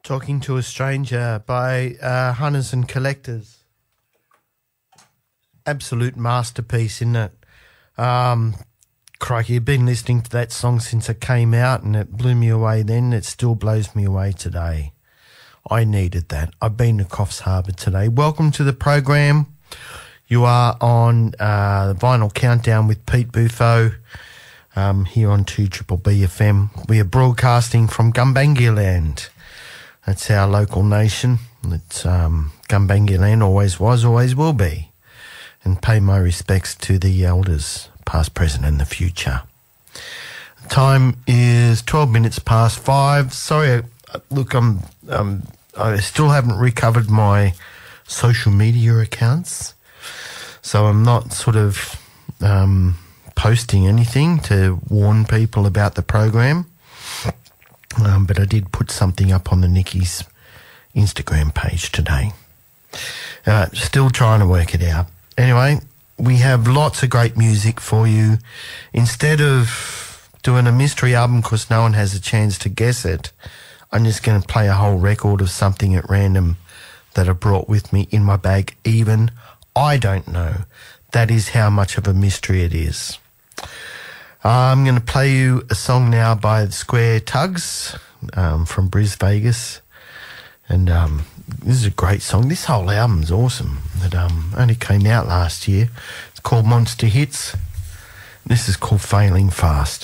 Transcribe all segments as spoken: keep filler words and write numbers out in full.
Talking to a Stranger by uh, Hunters and Collectors. Absolute masterpiece, isn't it? Um, crikey, I've been listening to that song since it came out and it blew me away then. It still blows me away today. I needed that. I've been to Coffs Harbour today. Welcome to the program. You are on uh, the Vinyl Countdown with Pete Buffo um, here on two Triple B F M. We are broadcasting from Gumbaynggirr Land. That's our local nation. It's um, Gumbaynggirr Land, always was, always will be. And pay my respects to the elders, past, present and the future. Time is twelve minutes past five. Sorry, look, I'm, um, I still haven't recovered my social media accounts. So I'm not sort of um, posting anything to warn people about the program. Um, but I did put something up on the Nikki's Instagram page today. Uh, still trying to work it out. Anyway, we have lots of great music for you. Instead of doing a mystery album because no one has a chance to guess it, I'm just going to play a whole record of something at random that I brought with me in my bag. Even I don't know. That is how much of a mystery it is. I'm going to play you a song now by the Square Tugs um, from Bris Vegas. And um, this is a great song. This whole album's awesome. It um, only came out last year. It's called Monster Hits. This is called Failing Fast.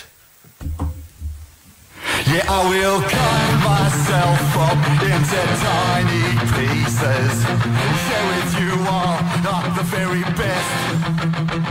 Yeah, I will cut myself up into tiny pieces. Share with you all, not the very best.